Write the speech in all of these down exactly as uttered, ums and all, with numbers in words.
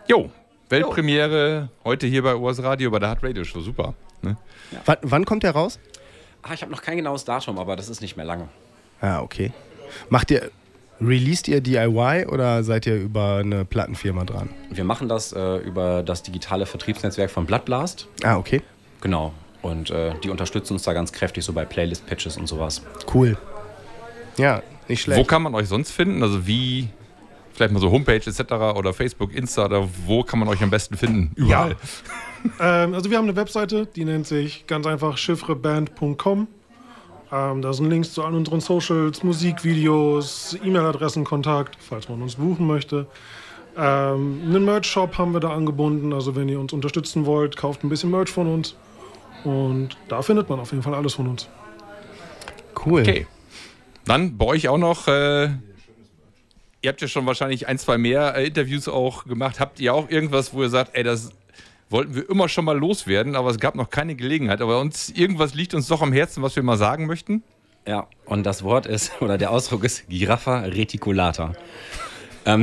Jo, Weltpremiere heute hier bei O R S Radio, bei der Hard Radio Show. Super. Ne? Ja. W- wann kommt der raus? Ah, ich habe noch kein genaues Datum, aber das ist nicht mehr lange. Ah, okay. Macht ihr, released ihr D I Y oder seid ihr über eine Plattenfirma dran? Wir machen das äh, über das digitale Vertriebsnetzwerk von Blood Blast. Ah, okay. Genau. Und äh, die unterstützen uns da ganz kräftig, so bei Playlist-Pitches und sowas. Cool. Ja, nicht schlecht. Wo kann man euch sonst finden? Also wie, vielleicht mal so Homepage et cetera oder Facebook, Insta, oder wo kann man euch am besten finden? Überall. Ja. ähm, also wir haben eine Webseite, die nennt sich ganz einfach chiffreband punkt com. Ähm, da sind Links zu allen unseren Socials, Musikvideos, E-Mail-Adressen, Kontakt, falls man uns buchen möchte. Ähm, einen Merch-Shop haben wir da angebunden, also wenn ihr uns unterstützen wollt, kauft ein bisschen Merch von uns. Und da findet man auf jeden Fall alles von uns. Cool. Okay. Dann bei euch auch noch, äh, ihr habt ja schon wahrscheinlich ein, zwei mehr äh, Interviews auch gemacht. Habt ihr auch irgendwas, wo ihr sagt, ey, das wollten wir immer schon mal loswerden, aber es gab noch keine Gelegenheit. Aber uns irgendwas liegt uns doch am Herzen, was wir mal sagen möchten? Ja, und das Wort ist, oder der Ausdruck ist Giraffa reticulata. ähm,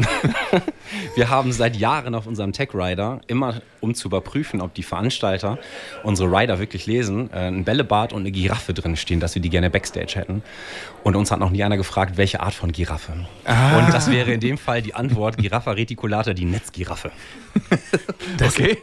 wir haben seit Jahren auf unserem Tech Rider, immer um zu überprüfen, ob die Veranstalter unsere Rider wirklich lesen, äh, ein Bällebad und eine Giraffe drin stehen, dass wir die gerne Backstage hätten. Und uns hat noch nie einer gefragt, welche Art von Giraffe. Ah. Und das wäre in dem Fall die Antwort Giraffa reticulata, die Netzgiraffe. Okay.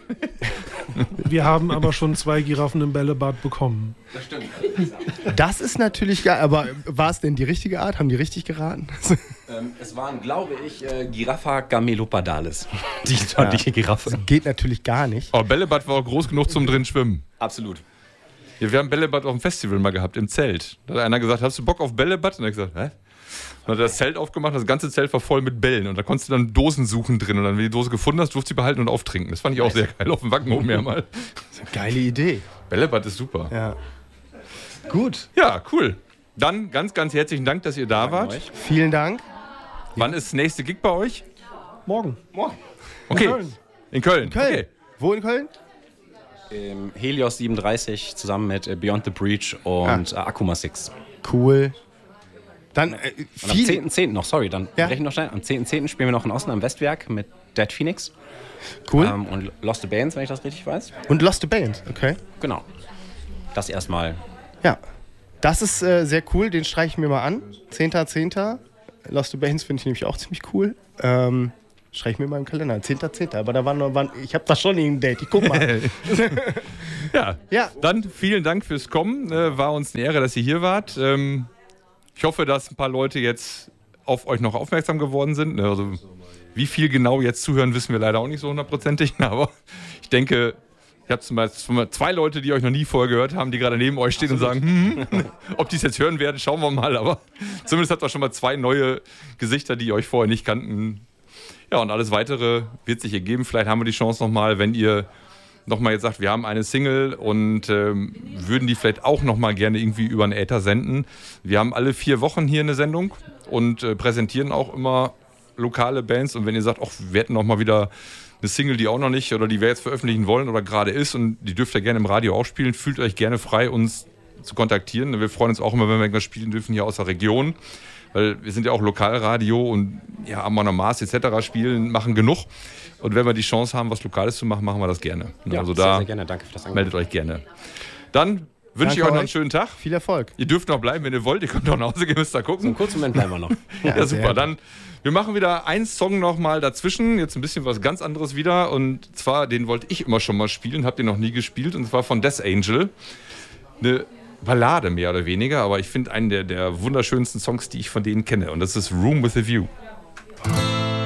Wir haben aber schon zwei Giraffen im Bällebad bekommen. Das stimmt. Das ist natürlich geil, aber war es denn die richtige Art? Haben die richtig geraten? ähm, es waren, glaube ich, äh, Giraffa gamelopadalis. Die, ja. die Giraffe. Das geht natürlich gar nicht. Aber Bällebad war auch groß genug zum drin schwimmen. Absolut. Ja, wir haben Bällebad auf dem Festival mal gehabt, im Zelt. Da hat einer gesagt, hast du Bock auf Bällebad? Und er hat gesagt, hä? Dann hat er das Zelt aufgemacht, das ganze Zelt war voll mit Bällen. Und da konntest du dann Dosen suchen drin. Und dann, wenn du die Dose gefunden hast, durfst du sie behalten und auftrinken. Das fand ich auch sehr geil, auf dem Wacken oben mehrmal. Das ist eine geile Idee. Bällebad ist super. Ja. Gut. Ja, cool. Dann ganz, ganz herzlichen Dank, dass ihr da Danke wart. euch. Vielen Dank. Wann ist das nächste Gig bei euch? Morgen. Morgen. Okay. In Köln. In Köln. In Köln. Okay. Wo in Köln? Im Helios siebenunddreißig zusammen mit äh, Beyond the Breach und ah. äh, Akuma six. Cool. Dann äh, Und am viel. zehnten zehnten noch, sorry, dann Ja. brechen wir noch schnell. Am zehnten zehnten spielen wir noch in Osten am Westwerk mit Dead Phoenix. Cool. Ähm, und Lost the Bands, wenn ich das richtig weiß. Und Lost the Band, okay. Genau. Das erstmal. Ja. Das ist äh, sehr cool, den streiche ich mir mal an. zehnter zehnter Lost the Bands finde ich nämlich auch ziemlich cool. Ähm, streiche ich mir mal im Kalender. zehnter zehnter Aber da waren noch, waren, ich habe da schon ein Date. Ich guck mal. Ja. Ja. Dann vielen Dank fürs Kommen. Äh, war uns eine Ehre, dass ihr hier wart. Ähm, ich hoffe, dass ein paar Leute jetzt auf euch noch aufmerksam geworden sind. Also, wie viel genau jetzt zuhören, wissen wir leider auch nicht so hundertprozentig. Aber ich denke, ich habe zum Beispiel zwei Leute, die euch noch nie vorher gehört haben, die gerade neben euch stehen Absolut. Und sagen, hm, ob die es jetzt hören werden, schauen wir mal. Aber zumindest habt ihr schon mal zwei neue Gesichter, die euch vorher nicht kannten. Ja, und alles Weitere wird sich ergeben. Vielleicht haben wir die Chance nochmal, wenn ihr nochmal jetzt sagt, wir haben eine Single und ähm, würden die vielleicht auch nochmal gerne irgendwie über einen Äther senden. Wir haben alle vier Wochen hier eine Sendung und äh, präsentieren auch immer lokale Bands. Und wenn ihr sagt, ach, wir hätten nochmal wieder eine Single, die auch noch nicht oder die wir jetzt veröffentlichen wollen oder gerade ist und die dürft ihr gerne im Radio auch spielen, fühlt euch gerne frei, uns zu kontaktieren. Wir freuen uns auch immer, wenn wir irgendwas spielen dürfen hier aus der Region. Weil wir sind ja auch Lokalradio und ja, Amon Amas et cetera spielen, machen genug. Und wenn wir die Chance haben, was Lokales zu machen, machen wir das gerne. Ja, also sehr, da sehr gerne. Danke für das Angebot. meldet euch gerne. Dann wünsche ich euch noch einen schönen Tag. Viel Erfolg. Ihr dürft noch bleiben, wenn ihr wollt. Ihr könnt auch nach Hause gehen, müsst da gucken. So einen kurzen Moment bleiben wir noch. Ja, ja super. Dann, wir machen wieder einen Song noch mal dazwischen. Jetzt ein bisschen was ganz anderes wieder. Und zwar, den wollte ich immer schon mal spielen, habt ihr noch nie gespielt. Und zwar von Death Angel. Eine Ballade mehr oder weniger, aber ich finde einen der, der wunderschönsten Songs, die ich von denen kenne. Und das ist Room with a View.